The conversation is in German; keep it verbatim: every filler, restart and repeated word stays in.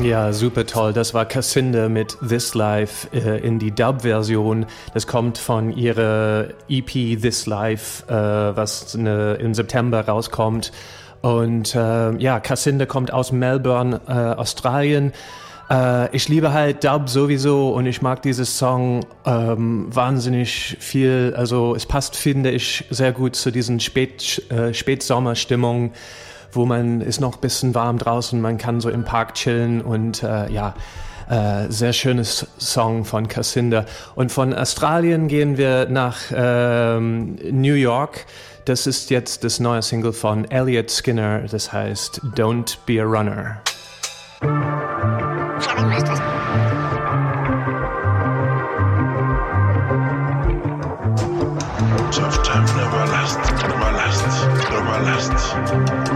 Ja, super toll. Das war Cassinda mit This Life äh, in die Dub-Version. Das kommt von ihrer E P This Life, äh, was ne, im September rauskommt. Und äh, ja, Cassinda kommt aus Melbourne, äh, Australien. Äh, ich liebe halt Dub sowieso und ich mag dieses Song ähm, wahnsinnig viel. Also es passt, finde ich, sehr gut zu diesen Spät, äh, Spätsommerstimmungen, wo man ist noch ein bisschen warm draußen, man kann so im Park chillen und äh, ja, äh, sehr schönes Song von Cassinda. Und von Australien gehen wir nach ähm, New York. Das ist jetzt das neue Single von Elliot Skinner, das heißt Don't Be a Runner.